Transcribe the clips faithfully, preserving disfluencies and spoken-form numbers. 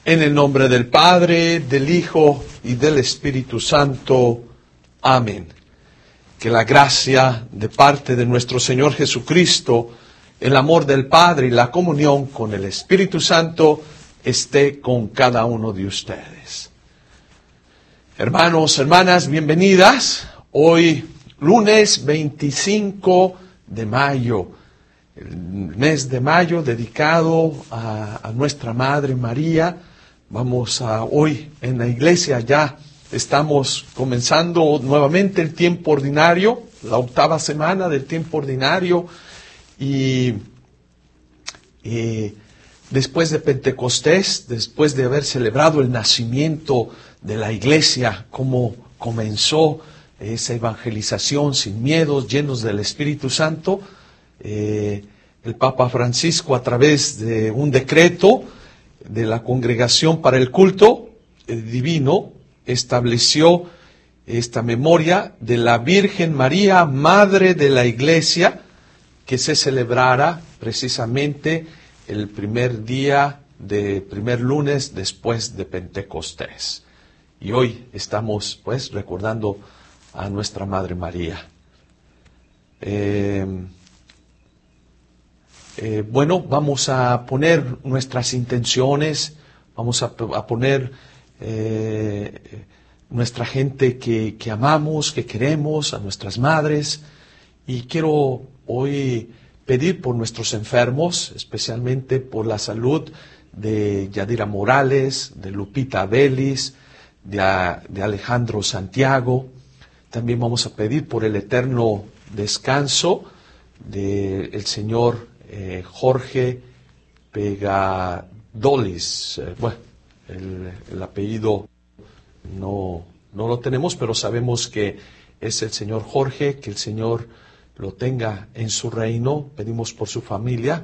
En el nombre del Padre, del Hijo y del Espíritu Santo. Amén. Que la gracia de parte de nuestro Señor Jesucristo, el amor del Padre y la comunión con el Espíritu Santo esté con cada uno de ustedes. Hermanos, hermanas, bienvenidas. Hoy, lunes veinticinco de mayo, el mes de mayo dedicado a, a nuestra Madre María. Vamos a hoy en la iglesia ya estamos comenzando nuevamente el tiempo ordinario, la octava semana del tiempo ordinario, y eh, después de Pentecostés, después de haber celebrado el nacimiento de la iglesia, cómo comenzó esa evangelización sin miedos, llenos del Espíritu Santo, eh, el Papa Francisco, a través de un decreto de la Congregación para el Culto Divino, estableció esta memoria de la Virgen María, Madre de la Iglesia, que se celebrará precisamente el primer día de primer lunes después de Pentecostés. Y hoy estamos pues recordando a nuestra Madre María. Eh, Eh, bueno, vamos a poner nuestras intenciones, vamos a, a poner eh, nuestra gente que, que amamos, que queremos, a nuestras madres. Y quiero hoy pedir por nuestros enfermos, especialmente por la salud de Yadira Morales, de Lupita Vélez, de, de Alejandro Santiago. También vamos a pedir por el eterno descanso del Señor Eh, Jorge Pegadolis. Eh, bueno, el, el apellido no, no lo tenemos, pero sabemos que es el señor Jorge, que el Señor lo tenga en su reino. Pedimos por su familia.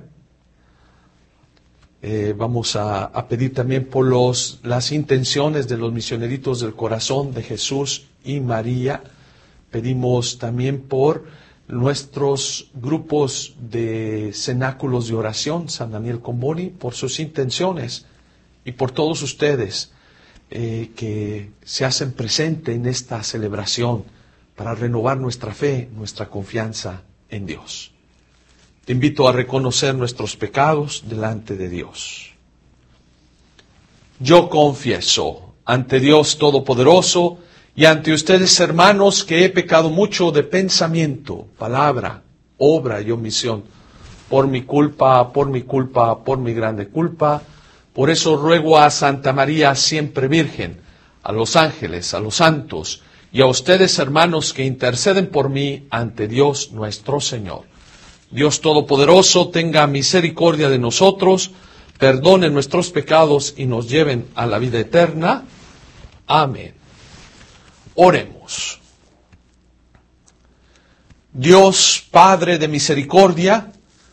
Eh, vamos a, a pedir también por los, las intenciones de los misioneritos del corazón de Jesús y María. Pedimos también por nuestros grupos de cenáculos de oración, San Daniel Comboni, por sus intenciones y por todos ustedes eh, que se hacen presente en esta celebración para renovar nuestra fe, nuestra confianza en Dios. Te invito a reconocer nuestros pecados delante de Dios. Yo confieso ante Dios Todopoderoso y ante ustedes, hermanos, que he pecado mucho de pensamiento, palabra, obra y omisión, por mi culpa, por mi culpa, por mi grande culpa. Por eso ruego a Santa María, siempre Virgen, a los ángeles, a los santos, y a ustedes, hermanos, que interceden por mí ante Dios nuestro Señor. Dios Todopoderoso tenga misericordia de nosotros, perdone nuestros pecados y nos lleven a la vida eterna. Amén. Oremos. Dios Padre de misericordia,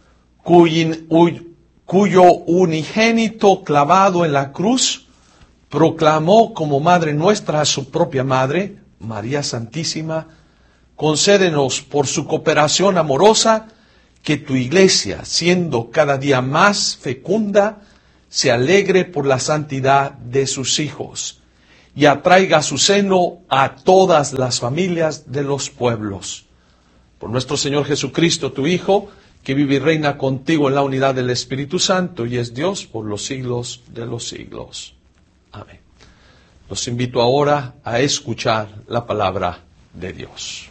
cuyo unigénito clavado en la cruz proclamó como Madre nuestra a su propia Madre, María Santísima, concédenos por su cooperación amorosa que tu Iglesia, siendo cada día más fecunda, se alegre por la santidad de sus hijos y atraiga a su seno a todas las familias de los pueblos. Por nuestro Señor Jesucristo, tu Hijo, que vive y reina contigo en la unidad del Espíritu Santo y es Dios por los siglos de los siglos. Amén. Los invito ahora a escuchar la palabra de Dios.